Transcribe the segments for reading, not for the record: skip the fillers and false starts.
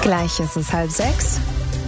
Gleich ist es 5:30.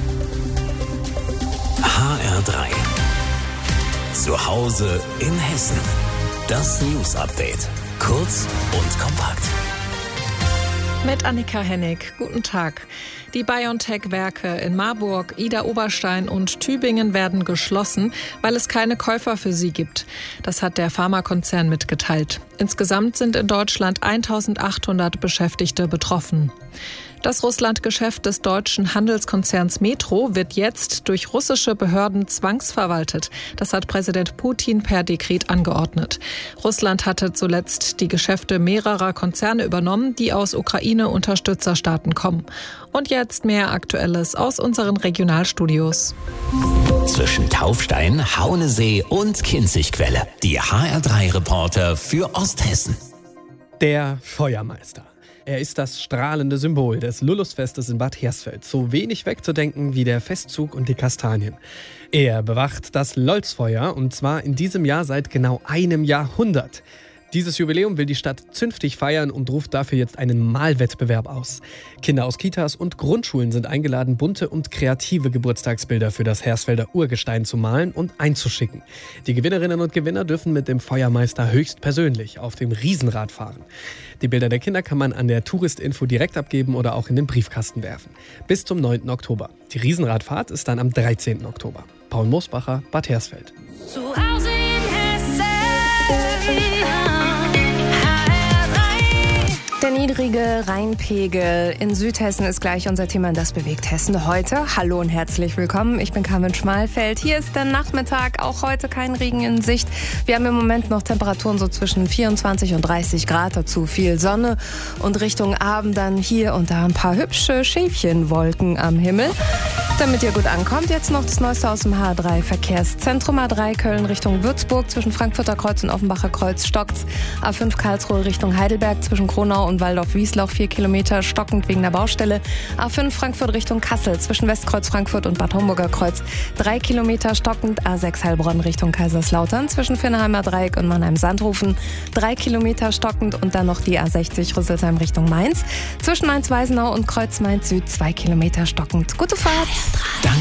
HR3. Zu Hause in Hessen. Das News-Update. Kurz und kompakt. Mit Annika Hennig. Guten Tag. Die BioNTech-Werke in Marburg, Idar-Oberstein und Tübingen werden geschlossen, weil es keine Käufer für sie gibt. Das hat der Pharmakonzern mitgeteilt. Insgesamt sind in Deutschland 1.800 Beschäftigte betroffen. Das Russlandgeschäft des deutschen Handelskonzerns Metro wird jetzt durch russische Behörden zwangsverwaltet. Das hat Präsident Putin per Dekret angeordnet. Russland hatte zuletzt die Geschäfte mehrerer Konzerne übernommen, die aus Ukraine-Unterstützerstaaten kommen. Und jetzt mehr Aktuelles aus unseren Regionalstudios. Zwischen Taufstein, Haunesee und Kinzigquelle. Die HR3-Reporter für Osthessen. Der Feuermeister. Er ist das strahlende Symbol des Lullusfestes in Bad Hersfeld, so wenig wegzudenken wie der Festzug und die Kastanien. Er bewacht das Lolzfeuer und zwar in diesem Jahr seit genau einem Jahrhundert. Dieses Jubiläum will die Stadt zünftig feiern und ruft dafür jetzt einen Malwettbewerb aus. Kinder aus Kitas und Grundschulen sind eingeladen, bunte und kreative Geburtstagsbilder für das Hersfelder Urgestein zu malen und einzuschicken. Die Gewinnerinnen und Gewinner dürfen mit dem Feuermeister höchstpersönlich auf dem Riesenrad fahren. Die Bilder der Kinder kann man an der Touristinfo direkt abgeben oder auch in den Briefkasten werfen. Bis zum 9. Oktober. Die Riesenradfahrt ist dann am 13. Oktober. Paul Moosbacher, Bad Hersfeld. Zu Hause in Hessen. Der niedrige Rheinpegel in Südhessen ist gleich unser Thema und das bewegt Hessen heute. Hallo und herzlich willkommen, ich bin Carmen Schmalfeld. Hier ist der Nachmittag, auch heute kein Regen in Sicht. Wir haben im Moment noch Temperaturen so zwischen 24 und 30 Grad, dazu viel Sonne und Richtung Abend dann hier und da ein paar hübsche Schäfchenwolken am Himmel. Damit ihr gut ankommt, jetzt noch das Neueste aus dem H3-Verkehrszentrum. A3 Köln Richtung Würzburg, zwischen Frankfurter Kreuz und Offenbacher Kreuz stockt's. A5 Karlsruhe Richtung Heidelberg, zwischen Kronau und Waldorf-Wiesloch 4 Kilometer stockend wegen der Baustelle. A5 Frankfurt Richtung Kassel, zwischen Westkreuz Frankfurt und Bad Homburger Kreuz 3 Kilometer stockend. A6 Heilbronn Richtung Kaiserslautern, zwischen Vinnheimer Dreieck und Mannheim-Sandhofen 3 Kilometer stockend. Und dann noch die A60 Rüsselsheim Richtung Mainz, zwischen Mainz-Weisenau und Kreuz Mainz Süd 2 Kilometer stockend. Gute Fahrt!